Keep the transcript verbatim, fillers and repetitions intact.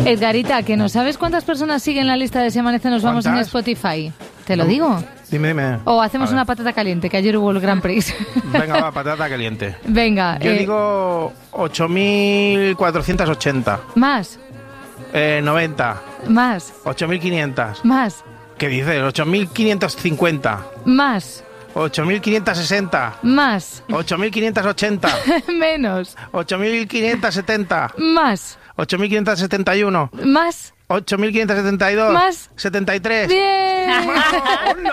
Edgarita, que no sabes cuántas personas siguen la lista de Si Amanece Nos Vamos en Spotify. ¿Te lo digo? Dime, dime. O hacemos una patata caliente, que ayer hubo el Grand Prix. Venga, va, patata caliente. Venga. Yo eh, digo ocho mil cuatrocientos ochenta. Más. Eh, noventa. Más. ocho mil quinientos. Más. ¿Qué dices? ocho mil quinientos cincuenta. Más. ocho mil quinientos sesenta. Más. ocho mil quinientos ochenta. Menos. ocho mil quinientos setenta. Más. ocho mil quinientos setenta y uno. Más. ocho mil quinientos setenta y dos. Más. setenta y tres. Bien.